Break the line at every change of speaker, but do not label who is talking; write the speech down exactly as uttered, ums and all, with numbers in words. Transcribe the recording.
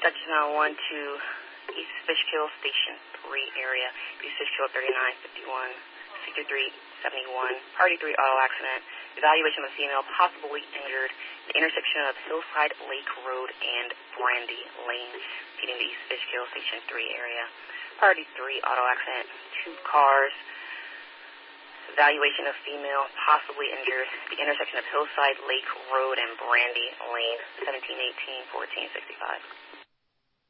Dutchess nine one to East Fishkill Station three area, East Fishkill thirty-nine fifty-one, sixty-three seventy-one, Party three auto accident, evaluation of a female possibly injured, the intersection of Hillside Lake Road and Brandy Lane, feeding the East Fishkill Station three area. Party three auto accident, two cars, evaluation of female possibly injured, the intersection of Hillside Lake Road and Brandy Lane, seventeen eighteen, fourteen sixty-five.